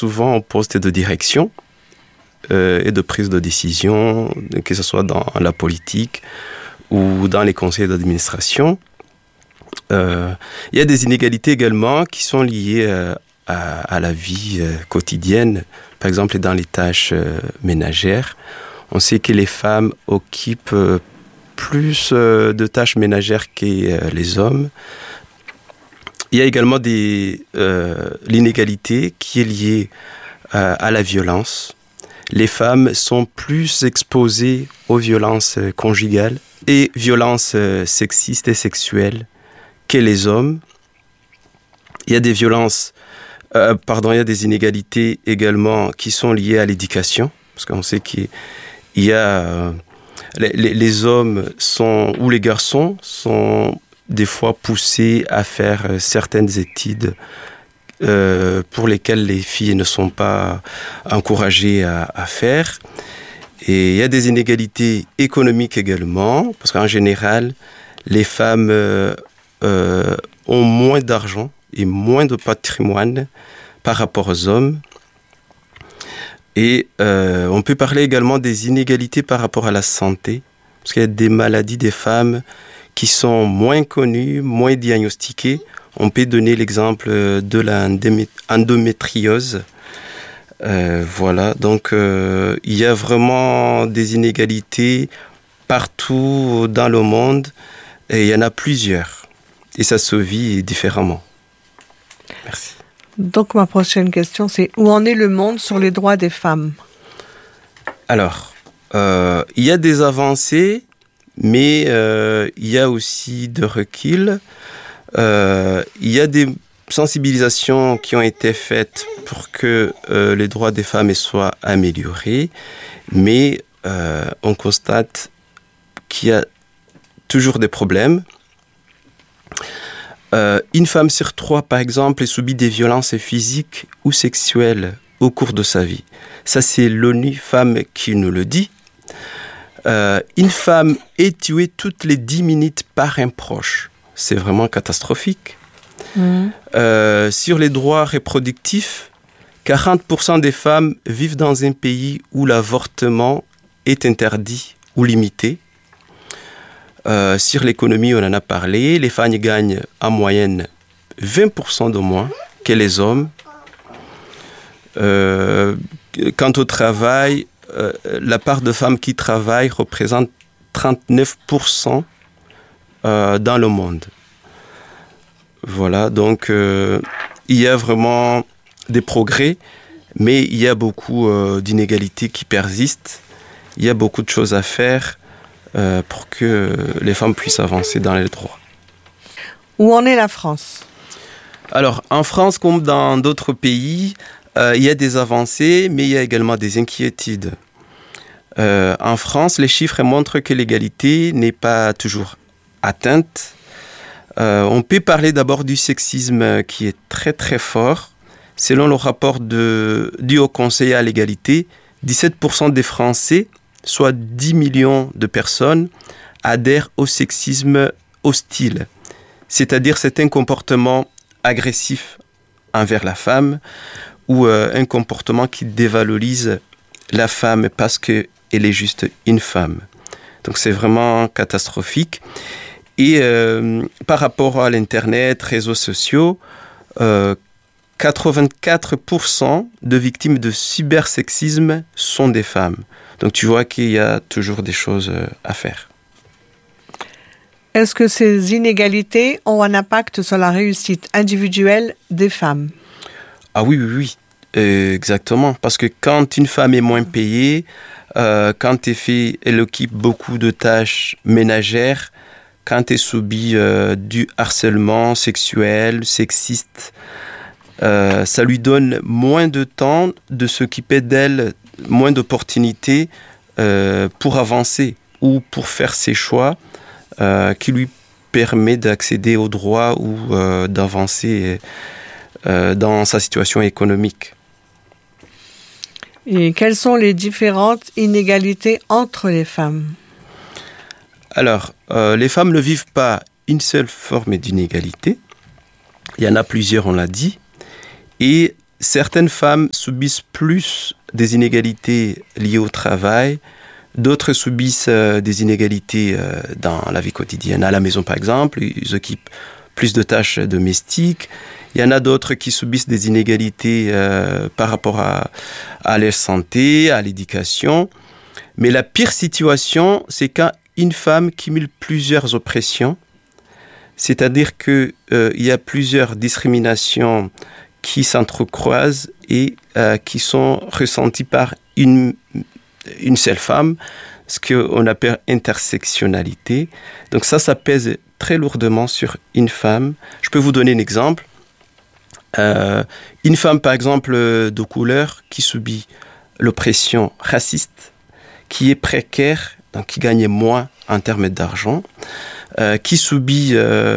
souvent au poste de direction et de prise de décision, que ce soit dans la politique ou dans les conseils d'administration. Il y a des inégalités également qui sont liées à la vie quotidienne, par exemple dans les tâches ménagères. On sait que les femmes occupent plus de tâches ménagères que les hommes. Il y a également l'inégalité qui est liée à la violence. Les femmes sont plus exposées aux violences conjugales et violences sexistes et sexuelles que les hommes. Il y a des il y a des inégalités également qui sont liées à l'éducation, parce qu'on sait qu'il y a les hommes ou les garçons sont des fois poussés à faire certaines études pour lesquelles les filles ne sont pas encouragées à faire. Et il y a des inégalités économiques également, parce qu'en général, les femmes ont moins d'argent et moins de patrimoine par rapport aux hommes. Et on peut parler également des inégalités par rapport à la santé, parce qu'il y a des maladies des femmes qui sont moins connues, moins diagnostiquées. On peut donner l'exemple de l'endométriose. Voilà, donc il y a vraiment des inégalités partout dans le monde et il y en a plusieurs. Et ça se vit différemment. Merci. Donc ma prochaine question, c'est où en est le monde sur les droits des femmes ? Alors, il y a des avancées, mais il y a aussi de recul. Il y a des sensibilisations qui ont été faites pour que les droits des femmes soient améliorés, mais on constate qu'il y a toujours des problèmes. Une femme sur 3, par exemple, subit des violences physiques ou sexuelles au cours de sa vie. Ça, c'est l'ONU Femmes qui nous le dit. Une femme est tuée toutes les 10 minutes par un proche. C'est vraiment catastrophique. Sur les droits reproductifs, 40% des femmes vivent dans un pays où l'avortement est interdit ou limité. Sur l'économie, on en a parlé. Les femmes gagnent en moyenne 20% de moins que les hommes. Quant au travail, la part de femmes qui travaillent représente 39% dans le monde. Voilà, donc il y a vraiment des progrès, mais il y a beaucoup d'inégalités qui persistent. Il y a beaucoup de choses à faire pour que les femmes puissent avancer dans les droits. Où en est la France ? Alors, en France, comme dans d'autres pays, il y a des avancées, mais il y a également des inquiétudes. En France, les chiffres montrent que l'égalité n'est pas toujours atteinte. On peut parler d'abord du sexisme qui est très très fort. Selon le rapport du Haut Conseil à l'égalité, 17% des Français, soit 10 millions de personnes, adhèrent au sexisme hostile. C'est-à-dire c'est un comportement agressif envers la femme ou un comportement qui dévalorise la femme parce qu'elle est juste une femme. Donc c'est vraiment catastrophique. Et par rapport à l'Internet, réseaux sociaux, 84% de victimes de cybersexisme sont des femmes. Donc tu vois qu'il y a toujours des choses à faire. Est-ce que ces inégalités ont un impact sur la réussite individuelle des femmes ? Ah oui. Exactement. Parce que quand une femme est moins payée, quand elle occupe beaucoup de tâches ménagères, quand elle subit du harcèlement sexuel, sexiste, ça lui donne moins de temps de s'occuper d'elle, moins d'opportunités pour avancer ou pour faire ses choix qui lui permet d'accéder aux droits ou d'avancer dans sa situation économique. Et quelles sont les différentes inégalités entre les femmes ? Alors, les femmes ne vivent pas une seule forme d'inégalité. Il y en a plusieurs, on l'a dit. Et certaines femmes subissent plus des inégalités liées au travail, d'autres subissent des inégalités dans la vie quotidienne. À la maison, par exemple, ils occupent plus de tâches domestiques. Il y en a d'autres qui subissent des inégalités par rapport à leur santé, à l'éducation. Mais la pire situation, c'est quand une femme cumule plusieurs oppressions, c'est-à-dire qu'il y a plusieurs discriminations qui s'entrecroisent et qui sont ressenties par une seule femme, ce qu'on appelle intersectionnalité. Donc ça pèse très lourdement sur une femme. Je peux vous donner un exemple. Une femme, par exemple, de couleur qui subit l'oppression raciste, qui est précaire, donc qui gagne moins en termes d'argent, qui subit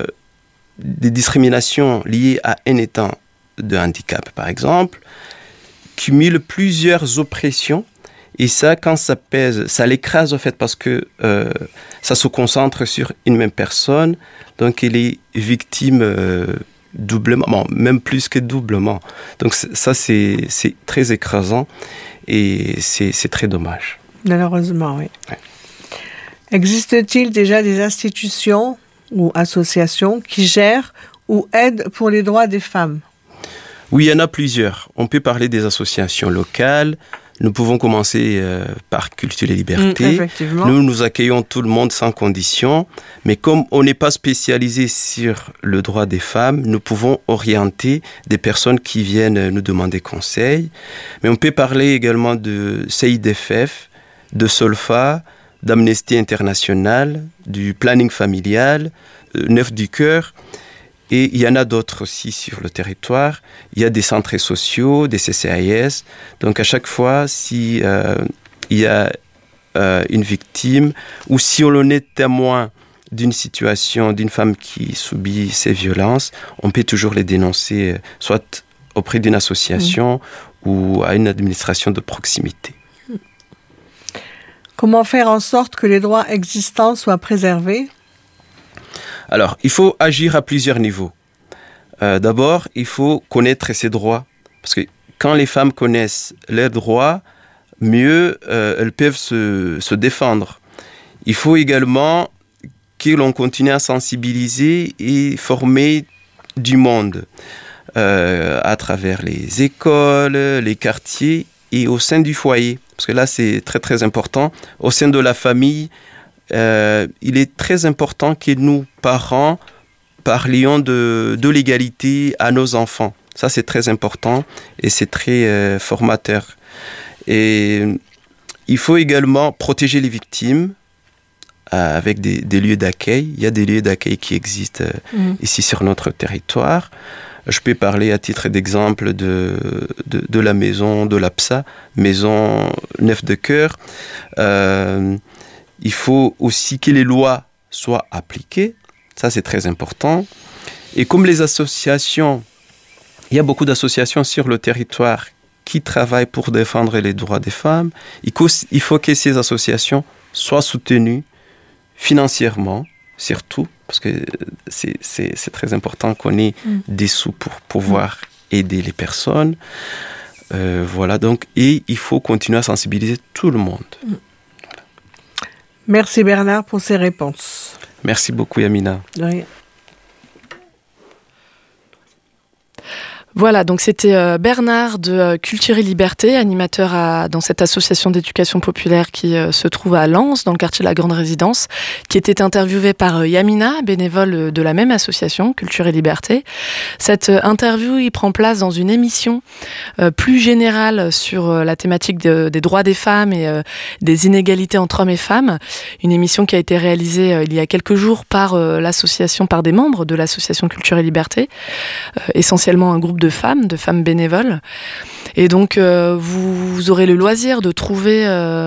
des discriminations liées à un état de handicap, par exemple, cumule plusieurs oppressions. Et ça, quand ça pèse, ça l'écrase en fait parce que ça se concentre sur une même personne. Donc, elle est victime doublement, bon, même plus que doublement. Donc, ça, c'est très écrasant et c'est très dommage. Malheureusement, oui. Ouais. Existe-t-il déjà des institutions ou associations qui gèrent ou aident pour les droits des femmes? Oui, il y en a plusieurs. On peut parler des associations locales. Nous pouvons commencer par Culture et Liberté. Nous accueillons tout le monde sans condition. Mais comme on n'est pas spécialisé sur le droit des femmes, nous pouvons orienter des personnes qui viennent nous demander conseil. Mais on peut parler également de CIDFF, de Solfa, d'Amnesty International, du planning familial, Neuf du Cœur. Et il y en a d'autres aussi sur le territoire. Il y a des centres sociaux, des CCAS. Donc à chaque fois, si il y a une victime ou si on en est témoin d'une situation d'une femme qui subit ces violences, on peut toujours les dénoncer, soit auprès d'une association ou à une administration de proximité. Comment faire en sorte que les droits existants soient préservés ? Alors, il faut agir à plusieurs niveaux. D'abord, il faut connaître ses droits. Parce que quand les femmes connaissent leurs droits, mieux elles peuvent se défendre. Il faut également que l'on continue à sensibiliser et former du monde à travers les écoles, les quartiers et au sein du foyer. Parce que là, c'est très, très important. Au sein de la famille, il est très important que nous, parents, parlions de l'égalité à nos enfants. Ça, c'est très important et c'est très formateur. Et il faut également protéger les victimes avec des lieux d'accueil. Il y a des lieux d'accueil qui existent ici sur notre territoire. Je peux parler à titre d'exemple de la maison de l'APSA, Maison Neuf de Cœur. Il faut aussi que les lois soient appliquées. Ça, c'est très important. Et comme les associations, il y a beaucoup d'associations sur le territoire qui travaillent pour défendre les droits des femmes, il faut que ces associations soient soutenues financièrement, surtout, parce que c'est très important qu'on ait des sous pour pouvoir aider les personnes. Voilà, donc, et il faut continuer à sensibiliser tout le monde. Merci Bernard pour ces réponses. Merci beaucoup Yamina. De rien. Voilà, donc c'était Bernard de Culture et Liberté, animateur dans cette association d'éducation populaire qui se trouve à Lens, dans le quartier de la Grande Résidence, qui était interviewé par Yamina, bénévole de la même association, Culture et Liberté. Cette interview, il prend place dans une émission plus générale sur la thématique des droits des femmes et des inégalités entre hommes et femmes. Une émission qui a été réalisée il y a quelques jours par par des membres de l'association Culture et Liberté, essentiellement un groupe de femmes bénévoles. Et donc, vous aurez le loisir de trouver,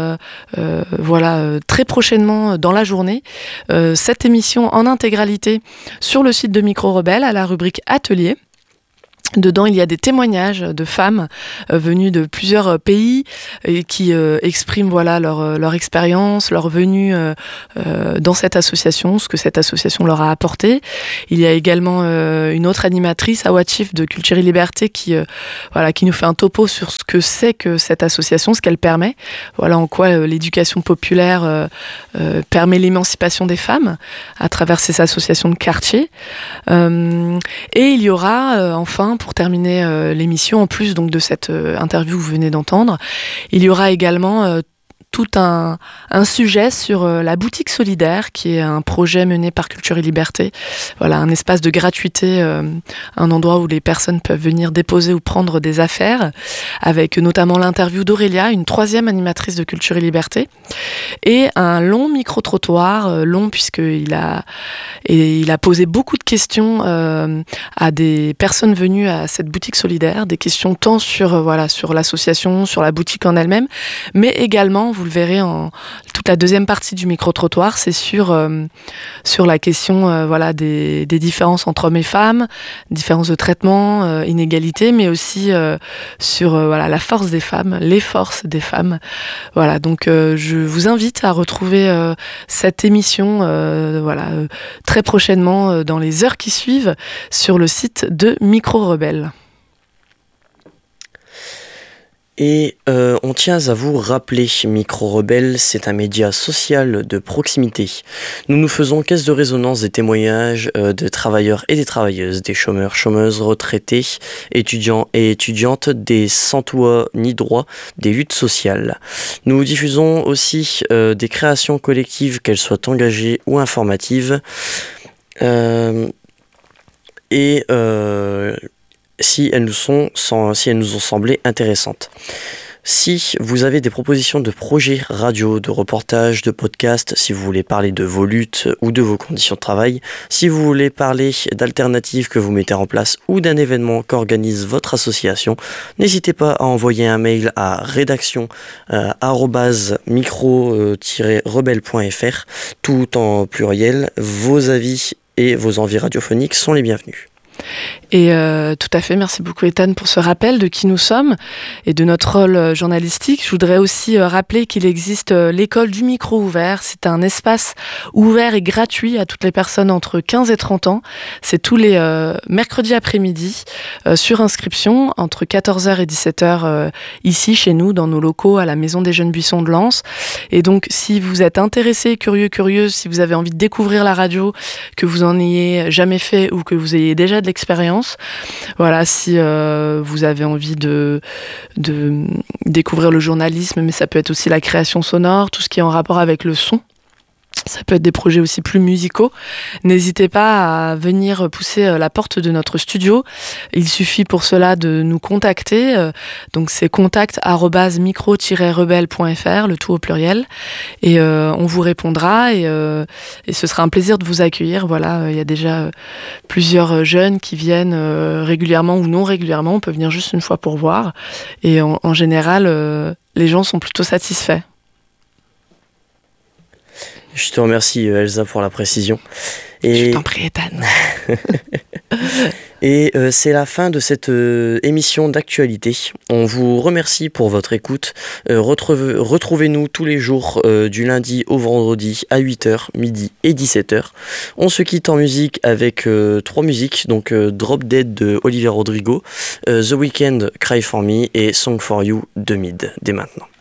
très prochainement dans la journée, cette émission en intégralité sur le site de Micro Rebelle à la rubrique Atelier. Dedans, il y a des témoignages de femmes venues de plusieurs pays et qui expriment leur expérience, leur venue dans cette association, ce que cette association leur a apporté. Il y a également une autre animatrice, Awachif de Culture et Liberté, qui nous fait un topo sur ce que c'est que cette association, ce qu'elle permet. Voilà en quoi l'éducation populaire permet l'émancipation des femmes à travers ces associations de quartier. Et il y aura enfin, pour terminer l'émission, en plus donc de cette interview que vous venez d'entendre, il y aura également tout un sujet sur la boutique solidaire, qui est un projet mené par Culture et Liberté. Voilà, un espace de gratuité, un endroit où les personnes peuvent venir déposer ou prendre des affaires, avec notamment l'interview d'Aurélia, une 3e animatrice de Culture et Liberté, et un long micro-trottoir, long puisqu'il a posé beaucoup de questions à des personnes venues à cette boutique solidaire, des questions tant sur l'association, sur la boutique en elle-même, mais également, vous le verrez en toute la deuxième partie du micro-trottoir, c'est sur la question des différences entre hommes et femmes, différences de traitement, inégalités, mais aussi sur la force des femmes, les forces des femmes. Voilà, donc je vous invite à retrouver cette émission très prochainement dans les heures qui suivent sur le site de Micro Rebelle. Et on tient à vous rappeler, Micro Rebelle, c'est un média social de proximité. Nous faisons caisse de résonance des témoignages de travailleurs et des travailleuses, des chômeurs, chômeuses, retraités, étudiants et étudiantes, des sans toit ni droit, des luttes sociales. Nous diffusons aussi des créations collectives, qu'elles soient engagées ou informatives. Si elles nous ont semblé intéressantes. Si vous avez des propositions de projets radio, de reportages, de podcasts, si vous voulez parler de vos luttes ou de vos conditions de travail, si vous voulez parler d'alternatives que vous mettez en place ou d'un événement qu'organise votre association, n'hésitez pas à envoyer un mail à rédaction@micro-rebelle.fr, tout en pluriel. Vos avis et vos envies radiophoniques sont les bienvenus. Et tout à fait, merci beaucoup Ethan pour ce rappel de qui nous sommes et de notre rôle journalistique. Je voudrais aussi rappeler qu'il existe l'école du micro ouvert. C'est un espace ouvert et gratuit à toutes les personnes entre 15 et 30 ans. C'est tous les mercredis après-midi sur inscription entre 14h et 17h ici chez nous dans nos locaux à la Maison des Jeunes Buissons de Lens. Et donc si vous êtes intéressé, curieuse, si vous avez envie de découvrir la radio, que vous en ayez jamais fait ou que vous ayez déjà de l'expérience, voilà, si vous avez envie de découvrir le journalisme, mais ça peut être aussi la création sonore, tout ce qui est en rapport avec le son. Ça peut être des projets aussi plus musicaux. N'hésitez pas à venir pousser la porte de notre studio. Il suffit pour cela de nous contacter. Donc c'est contact@micro-rebelle.fr, le tout au pluriel. Et on vous répondra et ce sera un plaisir de vous accueillir. Voilà, il y a déjà plusieurs jeunes qui viennent régulièrement ou non régulièrement. On peut venir juste une fois pour voir. Et en général, les gens sont plutôt satisfaits. Je te remercie Elsa pour la précision. Je t'en prie Ethan. Et c'est la fin de cette émission d'actualité. On vous remercie pour votre écoute. Retrouvez-nous tous les jours du lundi au vendredi à 8h, midi et 17h. On se quitte en musique avec 3 musiques, donc Drop Dead de Olivia Rodrigo, The Weeknd, Cry For Me et Song For You de Mid, dès maintenant.